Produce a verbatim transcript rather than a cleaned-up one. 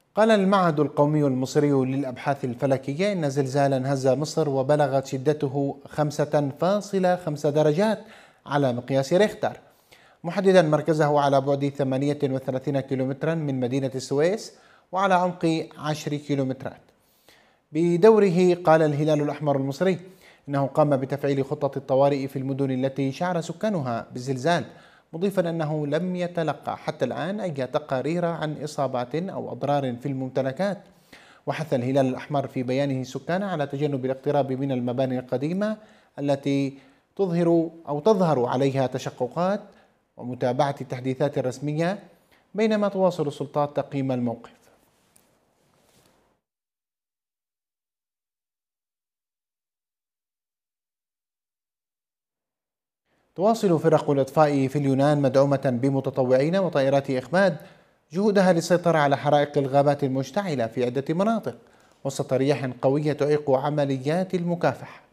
قال المعهد القومي المصري للأبحاث الفلكية إن زلزالا هز مصر وبلغت شدته خمسة فاصلة خمسة درجات على مقياس ريختر، محددا مركزه على بعد ثمانية وثلاثين كيلومترا من مدينة السويس وعلى عمق عشر كيلومترات. بدوره قال الهلال الأحمر المصري إنه قام بتفعيل خطة الطوارئ في المدن التي شعر سكانها بالزلزال، مضيفا أنه لم يتلقى حتى الآن أي تقارير عن إصابات أو أضرار في الممتلكات. وحث الهلال الأحمر في بيانه السكان على تجنب الاقتراب من المباني القديمة التي تظهر أو تظهر عليها تشققات، ومتابعة التحديثات الرسمية، بينما تواصل السلطات تقييم الموقف. تواصل فرق الإطفاء في اليونان مدعومة بمتطوعين وطائرات إخماد جهودها للسيطرة على حرائق الغابات المشتعلة في عدة مناطق وسط رياح قوية تعيق عمليات المكافحة.